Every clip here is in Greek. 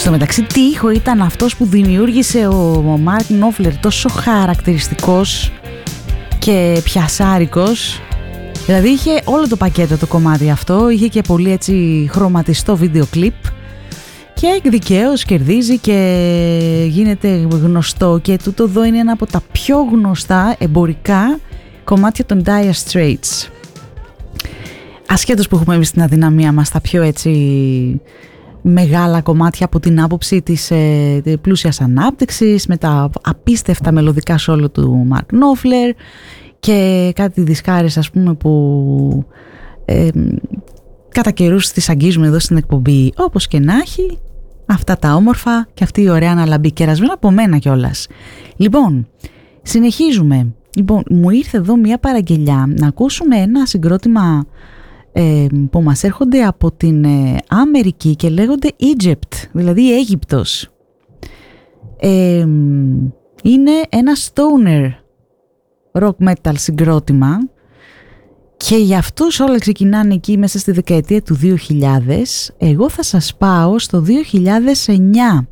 Στο μεταξύ, τι ήχο ήταν αυτός που δημιούργησε ο Μάρκ Νόφλερ, τόσο χαρακτηριστικός και πιασάρικος. Δηλαδή είχε όλο το πακέτο το κομμάτι αυτό, είχε και πολύ έτσι χρωματιστό βίντεο κλιπ και δικαίως κερδίζει και γίνεται γνωστό, και τούτο εδώ είναι ένα από τα πιο γνωστά εμπορικά κομμάτια των Dire Straits. Ασχέτως που έχουμε εμείς την αδυναμία μας τα πιο έτσι μεγάλα κομμάτια από την άποψη της πλούσιας ανάπτυξης, με τα απίστευτα μελωδικά σόλο του Μαρκ Νόφλερ και κάτι δισκάρες ας πούμε που κατά καιρούς τις αγγίζουμε εδώ στην εκπομπή. Όπως και να έχει, αυτά τα όμορφα και αυτή η ωραία αναλαμπή, κερασμένα από μένα κιόλας. Λοιπόν, συνεχίζουμε. Λοιπόν, μου ήρθε εδώ μια παραγγελιά να ακούσουμε ένα συγκρότημα που μας έρχονται από την Αμερική και λέγονται Egypt, δηλαδή Αίγυπτος. Είναι ένα stoner rock metal συγκρότημα και για αυτούς όλα ξεκινάνε εκεί μέσα στη δεκαετία του 2000. Εγώ θα σας πάω στο 2009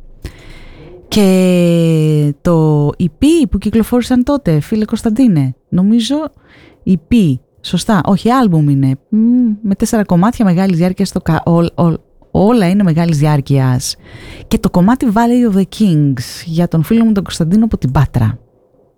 και το EP που κυκλοφόρησαν τότε, φίλε Κωνσταντίνε, νομίζω EP, σωστά, όχι άλμπουμ είναι, με 4 κομμάτια μεγάλης διάρκειας, όλα είναι μεγάλης διάρκειας, και το κομμάτι Valley of the Kings για τον φίλο μου τον Κωνσταντίνο από την Πάτρα.